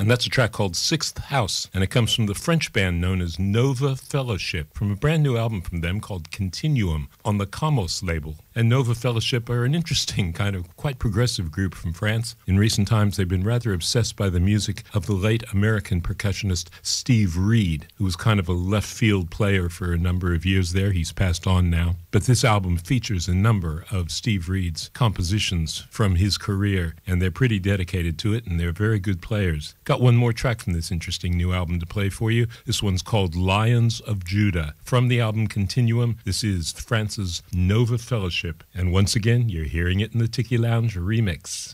And that's a track called Sixth House, and it comes from the French band known as Nova Fellowship, from a brand new album from them called Continuum on the Camos label. And Nova Fellowship are an interesting kind of quite progressive group from France. In recent times, they've been rather obsessed by the music of the late American percussionist Steve Reed, who was kind of a left field player for a number of years there. He's passed on now. But this album features a number of Steve Reed's compositions from his career, and they're pretty dedicated to it, and they're very good players. Got one more track from this interesting new album to play for you. This one's called Lions of Judah. From the album Continuum, this is France's Nova Fellowship. And once again, you're hearing it in the Tiki Lounge remix.